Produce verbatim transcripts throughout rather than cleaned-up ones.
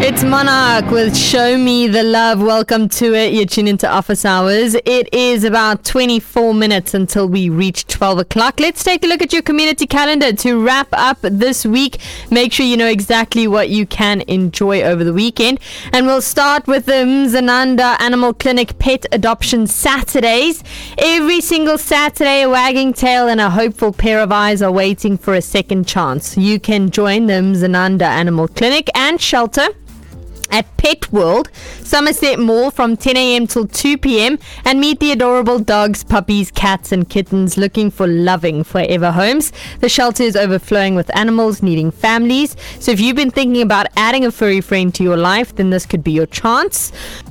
It's Monarch with Show Me the Love. Welcome to it. You're tuned into Office Hours. It is about twenty-four minutes until we reach twelve o'clock. Let's take a look at your community calendar to wrap up this week. Make sure you know exactly what you can enjoy over the weekend. And we'll start with the Mzananda Animal Clinic Pet Adoption Saturdays. Every single Saturday, a wagging tail and a hopeful pair of eyes are waiting for a second chance. You can join the Mzananda Animal Clinic and Shelter at Pet World, Somerset Mall from ten a.m. till two p.m. and meet the adorable dogs, puppies, cats and kittens looking for loving forever homes. The shelter is overflowing with animals needing families. So if you've been thinking about adding a furry friend to your life, then this could be your chance.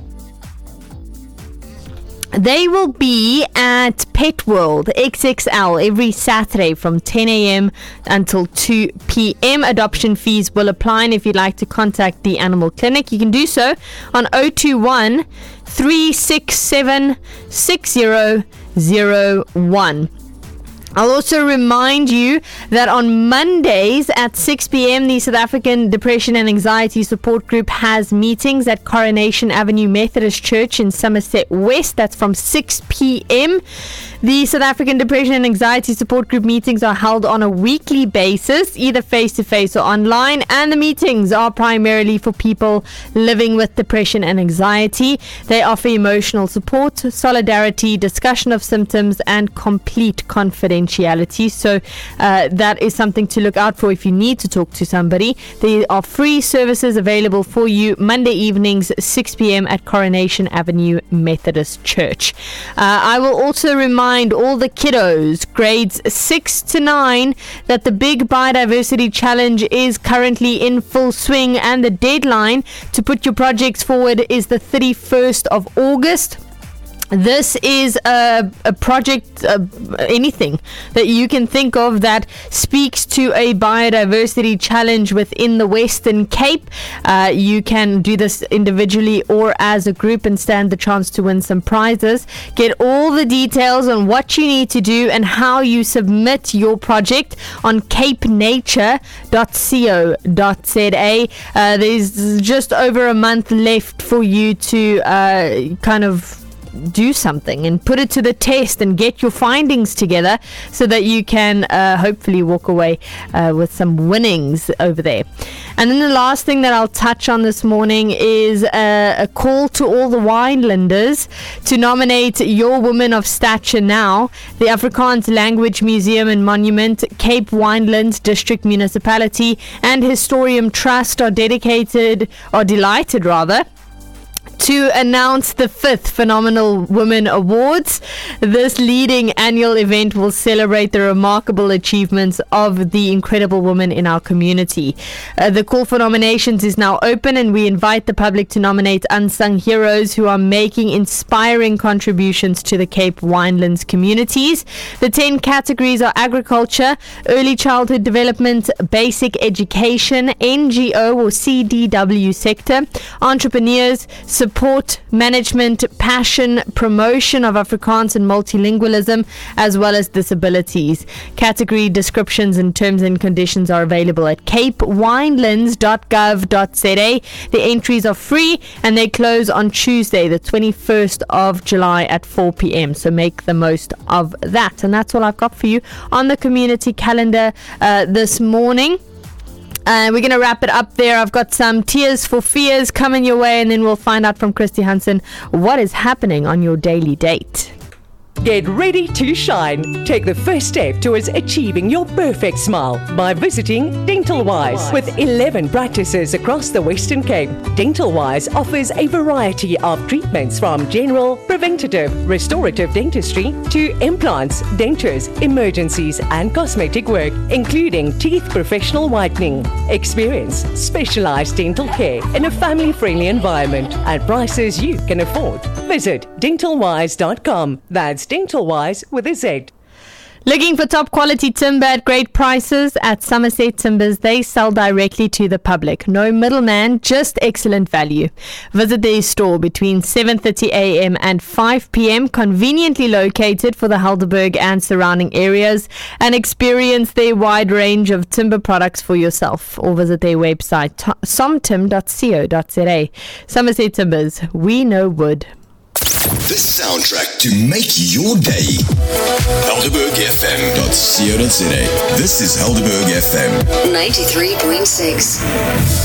They will be at Pet World X X L every Saturday from ten a.m. until two p.m. Adoption fees will apply, and if you'd like to contact the animal clinic, you can do so on zero two one, three six seven, six zero zero one. I'll also remind you that on Mondays at six p.m. the South African Depression and Anxiety Support Group has meetings at Coronation Avenue Methodist Church in Somerset West. That's from six p.m. The South African Depression and Anxiety Support Group meetings are held on a weekly basis, either face-to-face or online, and the meetings are primarily for people living with depression and anxiety. They offer emotional support, solidarity, discussion of symptoms, and complete confidentiality. So uh, that is something to look out for if you need to talk to somebody. There are free services available for you Monday evenings, six p.m. at Coronation Avenue Methodist Church. Uh, I will also remind all the kiddos grades six to nine that the Big Biodiversity Challenge is currently in full swing, and the deadline to put your projects forward is the thirty-first of August. This is a, a project, uh, anything that you can think of that speaks to a biodiversity challenge within the Western Cape. Uh, you can do this individually or as a group and stand the chance to win some prizes. Get all the details on what you need to do and how you submit your project on cape nature dot co dot za. Uh, there's just over a month left for you to uh, kind of do something and put it to the test and get your findings together so that you can uh, hopefully walk away uh, with some winnings over there. And then the last thing that I'll touch on this morning is a, a call to all the Winelanders to nominate your woman of stature now. The Afrikaans Language Museum and Monument, Cape Winelands District Municipality and Historium Trust are dedicated, or delighted rather, to announce the fifth Phenomenal Women Awards. This leading annual event will celebrate the remarkable achievements of the incredible women in our community. Uh, the call for nominations is now open, and we invite the public to nominate unsung heroes who are making inspiring contributions to the Cape Winelands communities. The ten categories are agriculture, early childhood development, basic education, N G O or C D W sector, entrepreneurs, support, management, passion, promotion of Afrikaans and multilingualism, as well as disabilities. Category descriptions and terms and conditions are available at cape winelands dot gov dot za. The entries are free and they close on Tuesday, the twenty-first of July at four p.m. So make the most of that. And that's all I've got for you on the community calendar uh, this morning. And uh, we're going to wrap it up there. I've got some Tears for Fears coming your way, and then we'll find out from Christy Hansen what is happening on your daily date. Get ready to shine. Take the first step towards achieving your perfect smile by visiting Dental Wise. With eleven practices across the Western Cape, Dental Wise offers a variety of treatments from general, preventative, restorative dentistry to implants, dentures, emergencies and cosmetic work, including teeth professional whitening. Experience specialized dental care in a family-friendly environment at prices you can afford. Visit dental wise dot com. That's Dental Wise with a Z. Looking for top quality timber at great prices? At Somerset Timbers, they sell directly to the public. No middleman, just excellent value. Visit their store between seven thirty a.m. and five p.m. conveniently located for the Helderberg and surrounding areas, and experience their wide range of timber products for yourself, or visit their website somtim dot co dot za. Somerset Timbers, we know wood. The soundtrack to make your day. Helderberg F M dot co dot za. This is Helderberg F M ninety-three point six.